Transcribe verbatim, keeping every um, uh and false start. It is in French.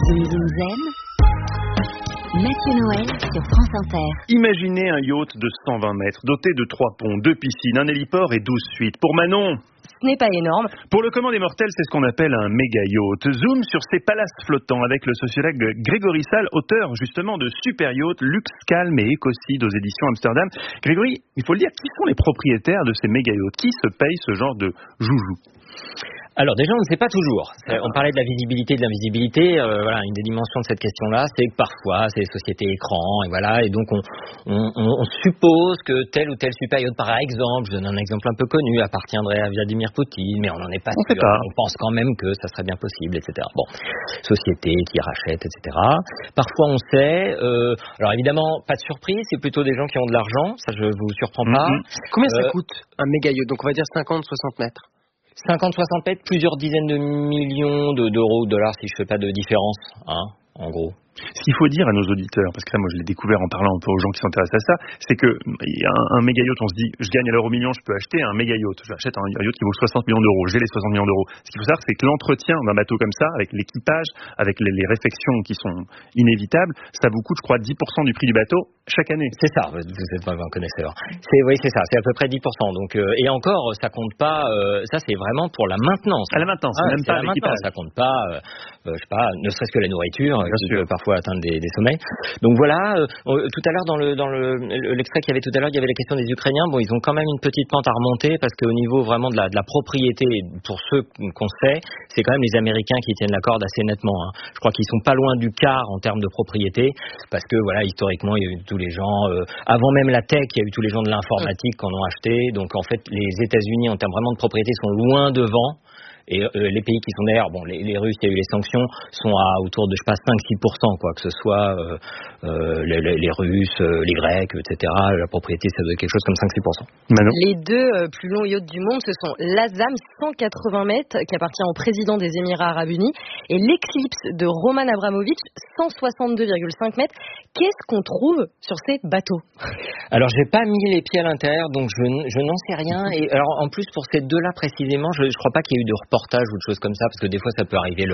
Ils nous aiment. Mathieu Noël sur France Inter. Imaginez un yacht de cent vingt mètres, doté de trois ponts, deux piscines, un héliport et douze suites. Pour Manon, ce n'est pas énorme. Pour le commun des mortels, c'est ce qu'on appelle un méga yacht. Zoom sur ces palaces flottants avec le sociologue Grégory Salle, auteur justement de Super Yacht, Luxe, Calme et Écocide aux éditions Amsterdam. Grégory, il faut le dire, qui sont les propriétaires de ces méga yachts? Qui se paye ce genre de joujou? Alors déjà, on ne sait pas toujours. On parlait de la visibilité, de l'invisibilité. Euh, voilà, une des dimensions de cette question-là, c'est que parfois, c'est les sociétés écrans, et voilà, et donc on, on, on suppose que tel ou tel super yacht, par exemple, je donne un exemple un peu connu, appartiendrait à Vladimir Poutine, mais on n'en est pas on sûr. Pas. On pense quand même que ça serait bien possible, et cetera. Bon, sociétés qui rachètent, et cetera. Parfois, on sait. Euh, alors évidemment, pas de surprise, c'est plutôt des gens qui ont de l'argent. Ça, je vous surprends pas. Mm-hmm. Combien euh, ça coûte un méga yacht? Donc on va dire cinquante soixante mètres. cinquante soixante mètres, plusieurs dizaines de millions de, d'euros, de dollars, si je fais pas de différence, hein, en gros. Ce qu'il faut dire à nos auditeurs, parce que là, moi, je l'ai découvert en parlant un peu aux gens qui s'intéressent à ça, c'est que un, un méga yacht, on se dit, je gagne à l'euro million, je peux acheter un méga yacht. J'achète un, un yacht qui vaut soixante millions d'euros. J'ai les soixante millions d'euros. Ce qu'il faut savoir, c'est que l'entretien d'un bateau comme ça, avec l'équipage, avec les, les réfections qui sont inévitables, ça vous coûte, je crois, dix pour cent du prix du bateau chaque année. C'est ça. Vous êtes pas un connaisseur. C'est, oui, c'est ça. C'est à peu près dix pour cent. Donc, euh, et encore, ça compte pas. Euh, ça, c'est vraiment pour la maintenance. À la maintenance, ah, même pas à l'équipage. Ça compte pas. Euh, euh, je sais pas. Ne serait-ce que la nourriture, Bien qui sûr. peut parfois atteindre des, des sommets. Donc voilà, euh, tout à l'heure dans le dans le l'extrait qu'il y avait tout à l'heure, il y avait la question des Ukrainiens. Bon, ils ont quand même une petite pente à remonter parce qu'au niveau vraiment de la de la propriété, pour ceux qu'on sait, c'est quand même les Américains qui tiennent la corde assez nettement. Hein. Je crois qu'ils sont pas loin du quart en termes de propriété parce que voilà, historiquement, il y a eu tous les gens euh, avant même la tech, il y a eu tous les gens de l'informatique qui en ont acheté. Donc en fait, les États-Unis en termes vraiment de propriété sont loin devant. Et euh, les pays qui sont derrière, bon, les, les Russes, il y a eu les sanctions, sont à autour de, je sais pas, cinq six pour cent, quoi, que ce soit euh, euh, les, les, les Russes, euh, les Grecs, et cetera. La propriété, ça doit être quelque chose comme cinq six pour cent. Manon. Les deux euh, plus longs yachts du monde, ce sont l'Azam, cent quatre-vingts mètres, qui appartient au président des Émirats Arabes Unis, et l'Eclipse de Roman Abramovich, cent soixante-deux virgule cinq mètres. Qu'est-ce qu'on trouve sur ces bateaux? Alors, j'ai pas mis les pieds à l'intérieur, donc je, je n'en sais rien. Et alors, en plus, pour ces deux-là précisément, je, je crois pas qu'il y ait eu de reportage ou de choses comme ça, parce que des fois, ça peut arriver. Le